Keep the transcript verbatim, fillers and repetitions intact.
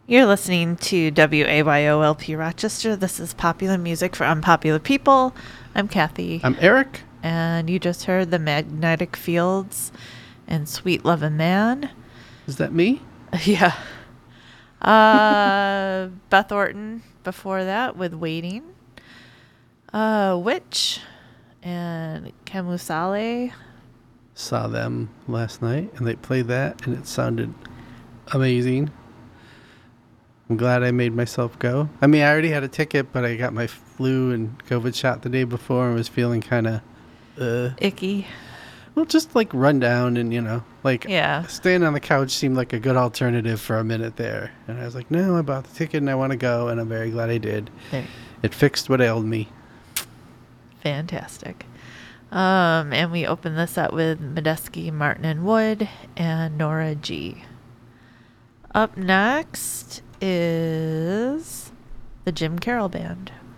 You're listening to W A Y O L P Rochester. This is Popular Music for Unpopular People. I'm Kathy. I'm Eric. And you just heard The Magnetic Fields and Sweet Lovin' Man. Is that me? Yeah. Uh, Beth Orton before that with Waiting. Uh, Witch and Camusale. Saw them last night and they played that and it sounded amazing. I'm glad I made myself go. I mean, I already had a ticket, but I got my flu and COVID shot the day before and was feeling kind of uh, icky. Well, just like run down and, you know, like yeah. staying on the couch seemed like a good alternative for a minute there. And I was like, no, I bought the ticket and I want to go. And I'm very glad I did. There. It fixed what ailed me. Fantastic. Um, and we open this up with Medeski, Martin and Wood, and Nora G. Up next is the Jim Carroll Band.